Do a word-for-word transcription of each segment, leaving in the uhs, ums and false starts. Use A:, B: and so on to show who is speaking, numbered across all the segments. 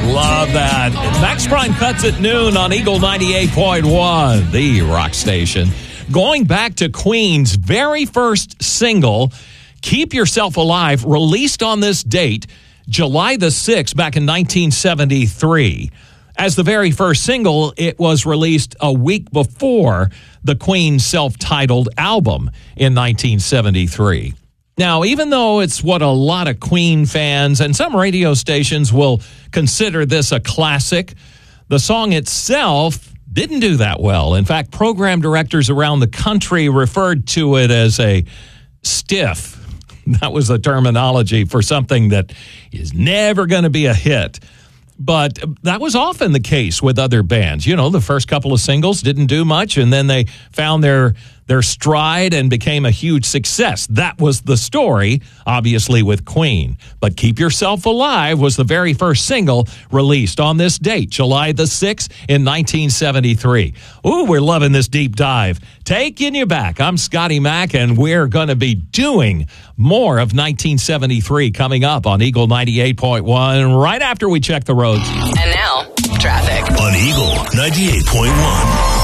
A: Love that. Max Prime Cuts at noon on Eagle ninety-eight point one, the rock station. Going back to Queen's very first single, Keep Yourself Alive, released on this date, July the sixth, back in nineteen seventy-three. As the very first single, it was released a week before the Queen self-titled album in nineteen seventy-three. Now, even though it's what a lot of Queen fans and some radio stations will consider this a classic, the song itself didn't do that well. In fact, program directors around the country referred to it as a stiff. That was the terminology for something that is never going to be a hit. But that was often the case with other bands. You know, the first couple of singles didn't do much, and then they found their their stride and became a huge success. That was the story, obviously, with Queen. But Keep Yourself Alive was the very first single released on this date, July the sixth in nineteen seventy-three. Ooh, we're loving this deep dive. Taking you back. I'm Scotty Mack, and we're going to be doing more of nineteen seventy-three coming up on Eagle ninety-eight point one right after we check the roads.
B: And now, traffic
C: on Eagle ninety-eight point one.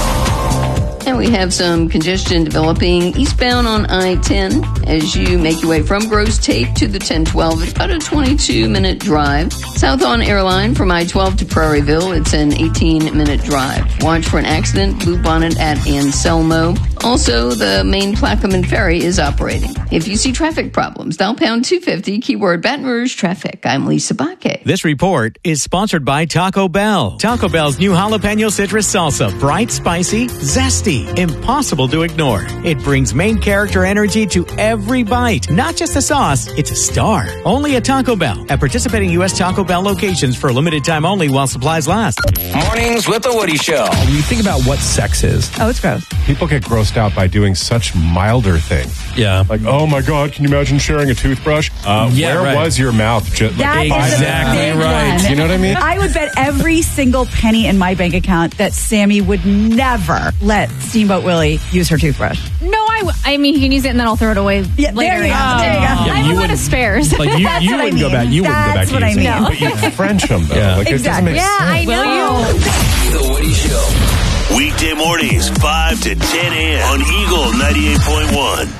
D: And we have some congestion developing eastbound on I ten as you make your way from Gross Tate to the ten twelve. It's about a twenty-two minute drive. South on Airline from I twelve to Prairieville, it's an eighteen minute drive. Watch for an accident, Blue Bonnet at Anselmo. Also, the main Plaquemine Ferry is operating. If you see traffic problems, dial pound two fifty, keyword Baton Rouge Traffic. I'm Lisa Baque.
E: This report is sponsored by Taco Bell. Taco Bell's new jalapeno citrus salsa. Bright, spicy, zesty. Impossible to ignore. It brings main character energy to every bite. Not just a sauce, it's a star. Only at Taco Bell. At participating U S Taco Bell locations for a limited time only while supplies last.
B: Mornings with the Woody Show.
F: When you think about what sex is,
G: oh, it's gross.
H: People get grossed out by doing such milder things.
F: Yeah.
H: Like, oh my God, can you imagine sharing a toothbrush? Uh,
F: yeah,
H: where
F: right.
H: was your mouth? Just,
G: that
H: like,
G: is
F: exactly right.
G: One.
H: You know what I mean?
G: I would bet every single penny in my bank account that Sammy would never let Steamboat Willie use her toothbrush.
I: No, I, w- I mean, he can use it and then I'll throw it away
G: Yeah,
I: later.
G: there you go.
I: Oh.
G: There you go.
F: Yeah,
I: I have
F: you
I: a lot of spares.
F: Like you,
G: That's
F: you
G: what I
F: wouldn't go
G: mean.
F: back. You wouldn't go
G: That's
F: back
G: what
F: to
G: I
F: using
G: mean.
F: it.
H: But you French them, though.
F: Yeah.
H: Like, it doesn't
G: Exactly.
H: make
I: Yeah,
H: sense.
I: I know.
B: The Woody Show.
C: Weekday mornings, five to ten a.m. on Eagle ninety-eight point one.